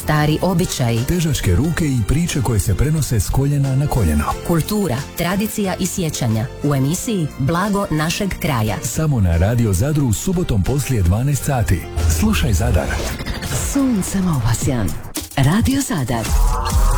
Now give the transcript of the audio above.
stari običaji, težačke ruke i priče koje se prenose s koljena na koljeno. kultura, tradicija i sjećanja u emisiji Blago našeg kraja. Samo na Radio Zadru subotom poslije 12 sati. Slušaj Zadar. Suncem obasjan. Radio Zadar.